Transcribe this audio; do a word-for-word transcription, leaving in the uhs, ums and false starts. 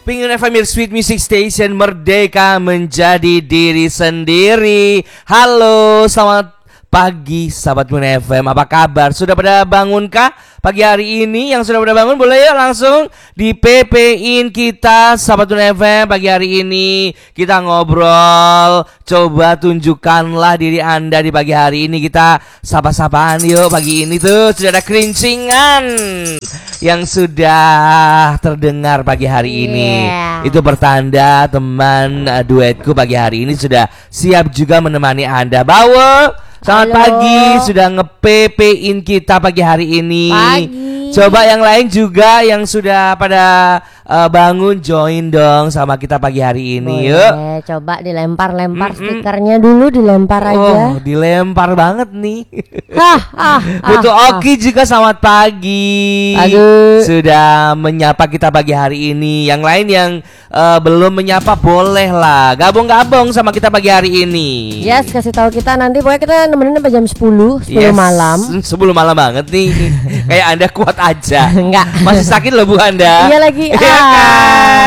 Pingin F M Sweet Music Station, merdeka menjadi diri sendiri. Halo, selamat pagi sahabat Moon F M, apa kabar? Sudah pada bangunkah pagi hari ini? Yang sudah pada bangun boleh ya langsung di P P-in kita sahabat Moon F M. Pagi hari ini kita ngobrol. Coba tunjukkanlah diri Anda di pagi hari ini. Kita sapa-sapaan yuk pagi ini tuh. Sudah ada kerincingan yang sudah terdengar pagi hari ini. Yeah. Itu pertanda teman uh, duetku pagi hari ini sudah siap juga menemani Anda. Bawa selamat Halo. Pagi, sudah nge-P P-in kita pagi hari ini. Pagi. Coba yang lain juga yang sudah pada uh, bangun join dong sama kita pagi hari ini. Boleh, yuk. Coba dilempar-lempar Mm-mm. stikernya dulu, dilempar aja. Oh, dilempar banget nih. Hah, ah, Butuh ah, Oki ah. juga selamat pagi. Aduh. Sudah menyapa kita pagi hari ini. Yang lain yang uh, belum menyapa boleh lah gabung-gabung sama kita pagi hari ini. Yes, kasih tahu kita nanti pokoknya kita nemenin sampai jam sepuluh, sepuluh yes. malam. sepuluh malam banget nih. Kayak Anda kuat aja. Enggak. Masih sakit loh Bu Anda. Iya lagi. Iya kan?